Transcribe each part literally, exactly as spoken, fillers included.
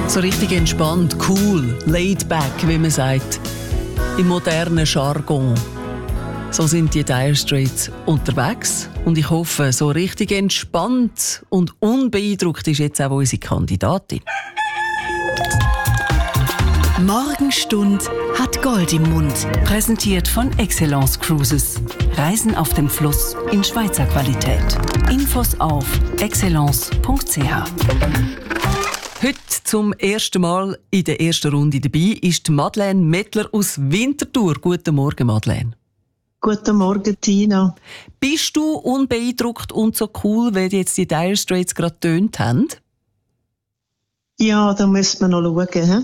So richtig entspannt, cool, laid back, wie man sagt, im modernen Jargon. So sind die Dire Straits unterwegs und ich hoffe, so richtig entspannt und unbeeindruckt ist jetzt auch unsere Kandidatin. Morgenstund hat Gold im Mund. Präsentiert von Excellence Cruises. Reisen auf dem Fluss in Schweizer Qualität. Infos auf excellence punkt c h. Heute zum ersten Mal in der ersten Runde dabei ist Madeleine Mettler aus Winterthur. Guten Morgen, Madeleine. Guten Morgen, Tina. Bist du unbeeindruckt und so cool, wie jetzt die Dire Straits gerade getönt haben? Ja, da müssen wir noch schauen.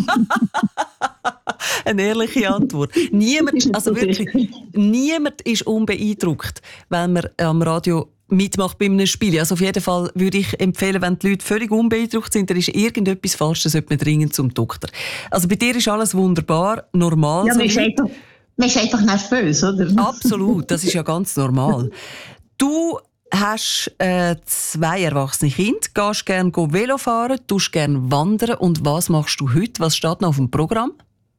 Eine ehrliche Antwort. Niemand, also wirklich, niemand ist unbeeindruckt, wenn man am Radio mitmacht bei einem Spiel. Also auf jeden Fall würde ich empfehlen, wenn die Leute völlig unbeeindruckt sind, dann ist irgendetwas falsch, dann sollte man dringend zum Doktor. Also bei dir ist alles wunderbar, normal. Ja, so man ist einfach, man ist einfach nervös, oder? Absolut, das ist ja ganz normal. Du hast äh, zwei erwachsene Kinder, gehst gerne Velo fahren, tust gerne wandern. Und was machst du heute? Was steht noch auf dem Programm?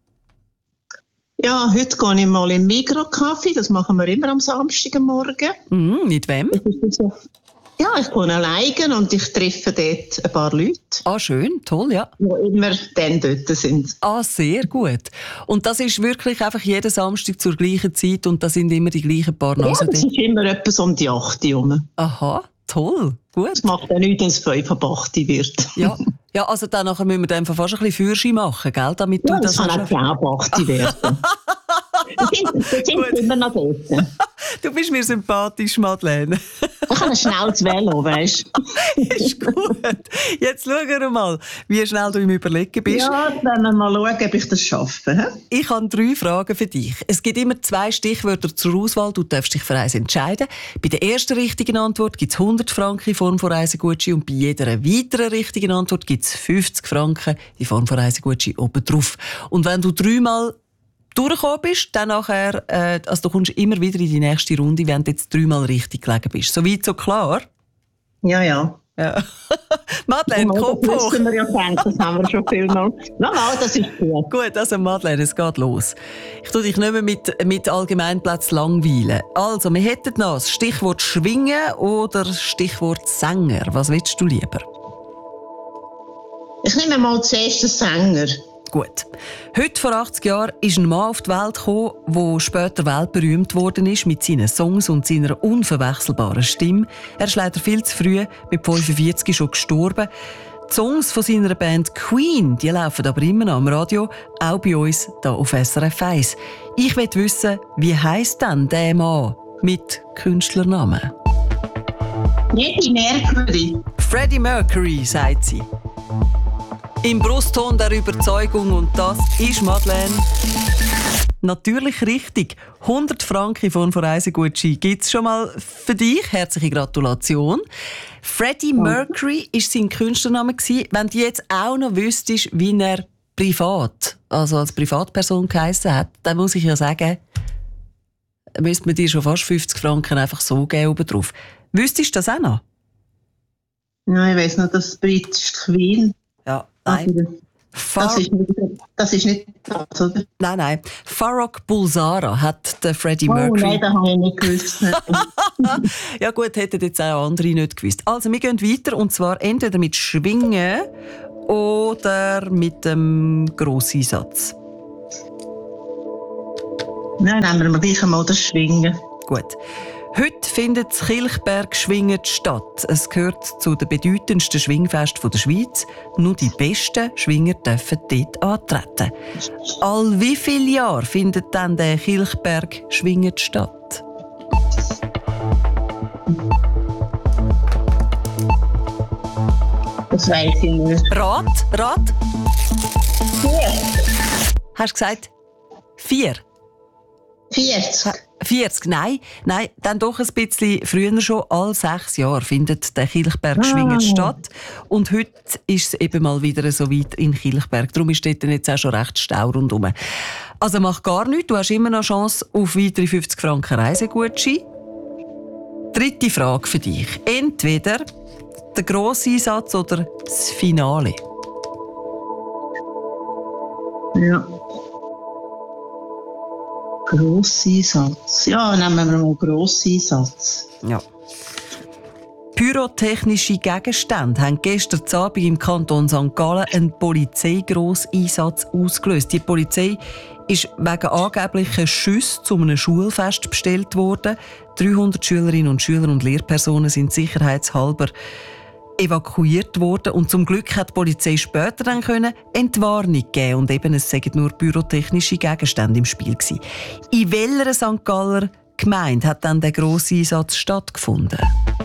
Ja, heute gehe ich mal in den Migros-Kaffee. Das machen wir immer am Samstagmorgen. Mhm, mit wem? Ja, ich gehe alleine und ich treffe dort ein paar Leute. Ah, schön, toll, ja. Die immer dann dort sind. Ah, sehr gut. Und das ist wirklich einfach jeden Samstag zur gleichen Zeit und da sind immer die gleichen paar Nasen. Ja, das ist immer etwas um die acht Uhr. Aha, toll, gut. Das macht ja nichts, wenn es fünf ab acht wird. Ja. Ja, also dann nachher müssen wir dann fast ein bisschen Führerschein machen, gell? Damit Ja, du das das kann auch zehn ab acht werden. Das sind, sind immer noch dort. Du bist mir sympathisch, Madeleine. Ich habe ein schnelles Velo, weißt du. Ist gut. Jetzt schauen wir mal, wie schnell du im Überlegen bist. Ja, dann mal schauen, ob ich das schaffe. He? Ich habe drei Fragen für dich. Es gibt immer zwei Stichwörter zur Auswahl. Du darfst dich für eins entscheiden. Bei der ersten richtigen Antwort gibt es hundert Franken in Form von Reisegutschein und bei jeder weiteren richtigen Antwort gibt es fünfzig Franken in Form von Reisegutschein obendrauf. Und wenn du dreimal durchgekommen bist, dann nachher, äh, also du kommst immer wieder in die nächste Runde, wenn du jetzt dreimal richtig gelegen bist. Soweit so klar? Ja, ja. Ja. Madeleine, ja, Kopf hoch. Das wir ja gedacht, das haben wir schon viel mal. Nein, nein, das ist gut. Gut, also Madeleine, es geht los. Ich tue dich nicht mehr mit, mit Allgemeinplätzen langweilen. Also, wir hätten noch das Stichwort Schwingen oder das Stichwort Sänger. Was willst du lieber? Ich nehme mal zuerst den Sänger. Gut. Heute vor achtzig Jahren ist ein Mann auf die Welt gekommen, der später weltberühmt worden ist mit seinen Songs und seiner unverwechselbaren Stimme. Er ist leider viel zu früh, mit fünfundvierzig schon gestorben. Die Songs von seiner Band Queen, die laufen aber immer noch am Radio, auch bei uns hier auf S R F eins. Ich will wissen, wie heisst denn der Mann mit Künstlernamen? Freddie Mercury. Freddie Mercury, sagt sie. Im Brustton der Überzeugung und das ist Madeleine. Natürlich richtig. hundert Franken in Form von Reisegutschein gibt es schon mal für dich. Herzliche Gratulation. Freddie Mercury war sein Künstlername. Wenn du jetzt auch noch wüsstest, wie er privat, also als Privatperson geheissen hat, dann muss ich ja sagen, müsste man dir schon fast fünfzig Franken einfach so geben oben drauf. Wüsstest du das auch noch? Nein, ich weiss noch, das britische Queen. Ja, nein. Das ist nicht das, ist nicht das, oder? Nein, nein. Farrokh Bulsara hat der Freddie Oh Mercury... nein, das habe ich nicht gewusst. Ja gut, hätten jetzt auch andere nicht gewusst. Also, wir gehen weiter und zwar entweder mit Schwingen oder mit dem Grosseinsatz. Nein, nehmen wir mal gleich einmal das Schwingen. Gut. Heute findet das Kilchberg-Schwingen statt. Es gehört zu den bedeutendsten Schwingfesten der Schweiz. Nur die besten Schwinger dürfen dort antreten. All wie viele Jahre findet dann der Kilchberg-Schwingen statt? Das weiss ich nicht. Rat, Rat. Vier. Hast du gesagt? Vier? vierzig. vierzig, nein, nein, dann doch ein bisschen früher schon. Alle sechs Jahre findet der Kilchberg-Schwingen Ah. statt. Und heute ist es eben mal wieder so weit in Kilchberg. Darum ist dort jetzt auch schon recht Stau rundherum. Also mach gar nichts, du hast immer noch Chance auf weitere fünfzig Franken Reisegutschein. Dritte Frage für dich. Entweder der Grosseinsatz oder das Finale. Ja. Grosseinsatz. Ja, nehmen wir mal Grosseinsatz. Ja. Pyrotechnische Gegenstände haben gestern Abend im Kanton Sankt Gallen einen Polizeigrosseinsatz ausgelöst. Die Polizei ist wegen angeblicher Schüsse zu einem Schulfest bestellt worden. dreihundert Schülerinnen und Schüler und Lehrpersonen sind sicherheitshalber evakuiert worden. Und zum Glück hat die Polizei später dann können Entwarnung geben und eben es seien nur pyrotechnische Gegenstände im Spiel gewesen. In welcher Sankt Galler Gemeinde hat dann der grosse Einsatz stattgefunden?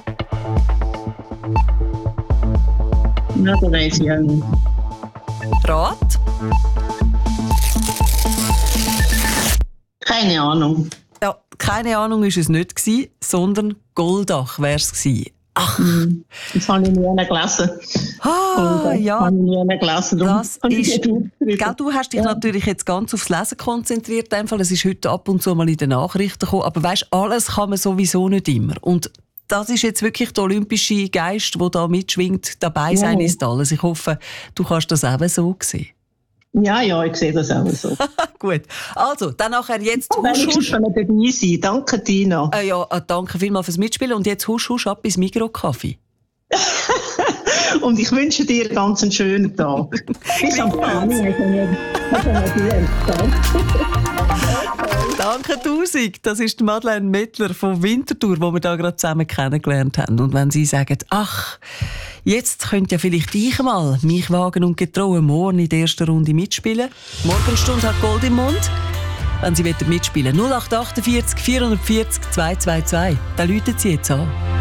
Ja, das weiss ich auch nicht. Rat? Keine Ahnung. Ja, keine Ahnung ist es nicht gewesen, sondern Goldach wäre es gewesen. Ach. Das habe ich nie gelesen. Ah, das ja. habe ich nie gelesen. Das ist, gell, du hast dich ja. natürlich jetzt ganz aufs Lesen konzentriert. In dem Fall. Es ist heute ab und zu mal in den Nachrichten gekommen. Aber weisst, alles kann man sowieso nicht immer. Und das ist jetzt wirklich der olympische Geist, der da mitschwingt. Dabei sein ja. ist alles. Ich hoffe, du kannst das auch so sehen. Ja, ja, ich sehe das auch so. Gut. Also, dann nachher jetzt husch, husch. Ich kann dabei sein. Danke, Tina. Äh, ja, äh, danke vielmals fürs Mitspielen. Und jetzt husch, husch ab ins Migros-Kaffee. Und ich wünsche dir einen ganz schönen Tag. Bis am Tag. Danke tausend. Das ist Madeleine Mettler von Winterthur, die wir da gerade zusammen kennengelernt haben. Und wenn Sie sagen, ach, jetzt könnt ja vielleicht ich mal mich wagen und getrauen, morgen in der ersten Runde mitspielen. Morgenstunde hat Gold im Mund. Wenn Sie mitspielen wollen, null acht acht vier vierhundertvierzig zweihundertzweiundzwanzig. Dann rufen Sie jetzt an.